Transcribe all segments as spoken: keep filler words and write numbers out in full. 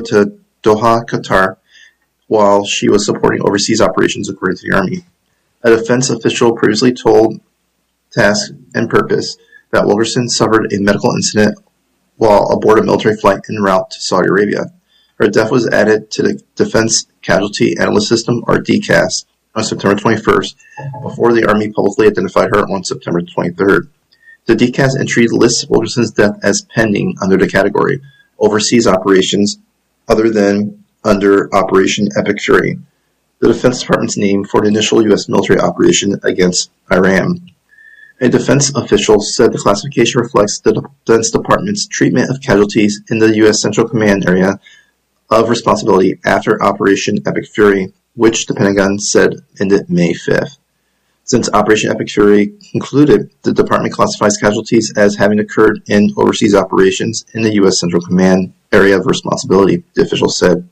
to Doha, Qatar, while she was supporting overseas operations, according to the Army. A defense official previously told Task and Purpose that Wilkerson suffered a medical incident while aboard a military flight en route to Saudi Arabia. Her death was added to the Defense Casualty Analyst System, or D C A S, on September twenty-first, before the Army publicly identified her on September twenty-third. The D C A S entry lists Wilkerson's death as pending under the category Overseas Operations, other than under Operation Epic Fury, the Defense Department's name for the initial U S military operation against Iran. A defense official said the classification reflects the Defense Department's treatment of casualties in the U S Central Command area of responsibility after Operation Epic Fury, which the Pentagon said ended May fifth. Since Operation Epic Fury concluded, the department classifies casualties as having occurred in overseas operations in the U S Central Command area of responsibility, the official said.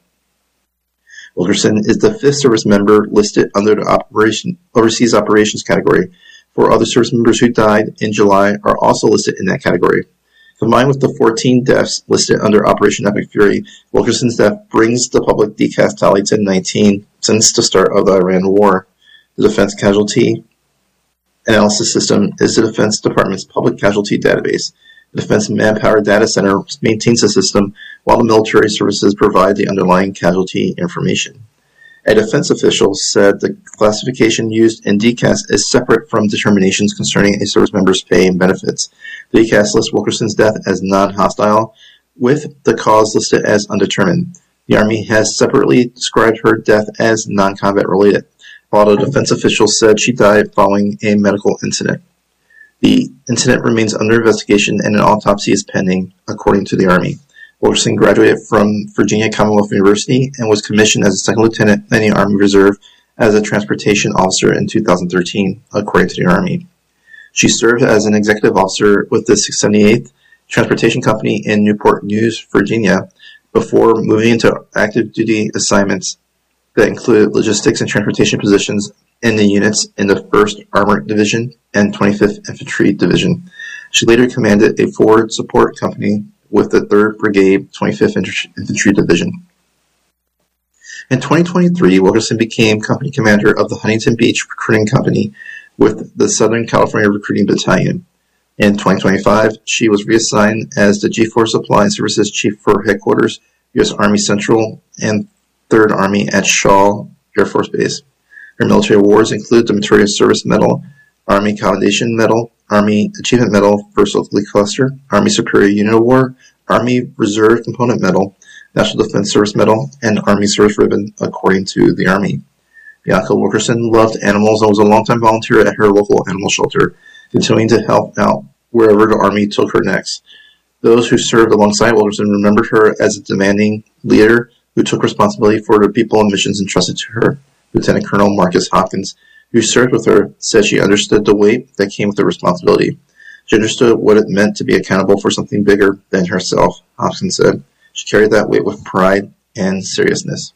Wilkerson is the fifth service member listed under the operation, Overseas Operations category. Four other service members who died in July are also listed in that category. Combined with the fourteen deaths listed under Operation Epic Fury, Wilkerson's death brings the public D C A S tally to nineteen since the start of the Iran War. The Defense Casualty Analysis System is the Defense Department's public casualty database. The Defense Manpower Data Center maintains the system, while the military services provide the underlying casualty information. A defense official said the classification used in D C A S is separate from determinations concerning a service member's pay and benefits. The D C A S lists Wilkerson's death as non-hostile, with the cause listed as undetermined. The Army has separately described her death as non-combat related, while the defense official said she died following a medical incident. The incident remains under investigation and an autopsy is pending, according to the Army. Wilkerson graduated from Virginia Commonwealth University and was commissioned as a second lieutenant in the Army Reserve as a transportation officer in two thousand thirteen, according to the Army. She served as an executive officer with the six hundred seventy-eighth Transportation Company in Newport News, Virginia, before moving into active duty assignments that included logistics and transportation positions in the units in the first Armored Division and twenty-fifth Infantry Division. She later commanded a forward support company with the third Brigade, twenty-fifth Infantry Division. In twenty twenty-three, Wilkerson became company commander of the Huntington Beach Recruiting Company with the Southern California Recruiting Battalion. In twenty twenty-five, she was reassigned as the G four Supply and Services Chief for Headquarters, U S Army Central and third Army at Shaw Air Force Base. Her military awards include the Meritorious Service Medal, Army Commendation Medal, Army Achievement Medal, First Oakley Cluster, Army Superior Unit Award, Army Reserve Component Medal, National Defense Service Medal, and Army Service Ribbon, according to the Army. Bianca Wilkerson loved animals and was a longtime volunteer at her local animal shelter, continuing to help out wherever the Army took her next. Those who served alongside Wilkerson remembered her as a demanding leader who took responsibility for the people and missions entrusted to her. Lieutenant Colonel Marcus Hopkins, who served with her, said she understood the weight that came with the responsibility. She understood what it meant to be accountable for something bigger than herself, Hopkins said. She carried that weight with pride and seriousness.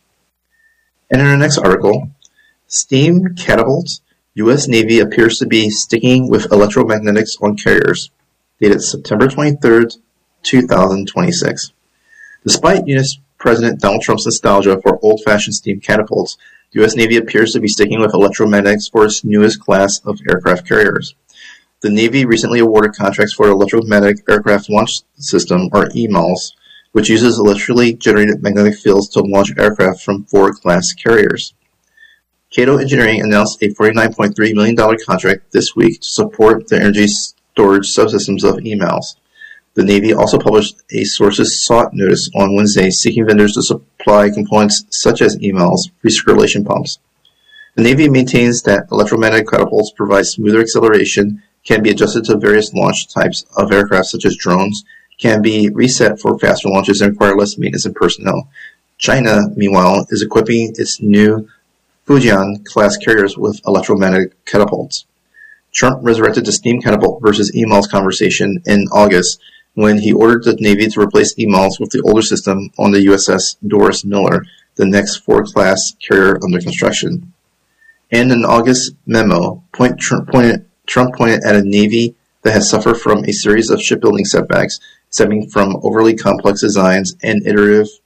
And in our next article, steam catapults, U S Navy appears to be sticking with electromagnetics on carriers, dated September twenty-third, two thousand twenty-six. Despite U S President Donald Trump's nostalgia for old-fashioned steam catapults, the U S Navy appears to be sticking with electromagnetics for its newest class of aircraft carriers. The Navy recently awarded contracts for Electromagnetic Aircraft Launch System, or E M A L S, which uses electrically generated magnetic fields to launch aircraft from four class carriers. Cato Engineering announced a forty-nine point three million dollars contract this week to support the energy storage subsystems of E M A L S. The Navy also published a sources sought notice on Wednesday seeking vendors to supply components such as E M A L S recirculation pumps. The Navy maintains that electromagnetic catapults provide smoother acceleration, can be adjusted to various launch types of aircraft such as drones, can be reset for faster launches and require less maintenance and personnel. China, meanwhile, is equipping its new Fujian-class carriers with electromagnetic catapults. Trump resurrected the steam catapult versus E M A L S conversation in August when he ordered the Navy to replace E M A L S with the older system on the U S S Doris Miller, the next four-class carrier under construction. In an August memo, point Trump, pointed, Trump pointed at a Navy that has suffered from a series of shipbuilding setbacks stemming from overly complex designs and iterative